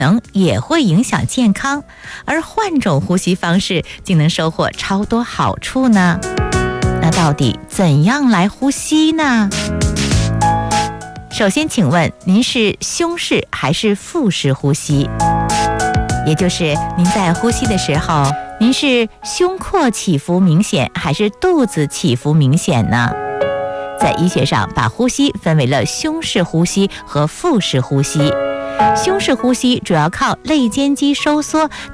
能也会影响健康，而换种呼吸方式竟能收获超多好处呢？那到底怎样来呼吸呢？首先请问您是胸式还是腹式呼吸？也就是您在呼吸的时候，您是胸廓起伏明显还是肚子起伏明显呢？在医学上把呼吸分为了胸式呼吸和腹式呼吸。胸式呼吸主要靠肋间肌收缩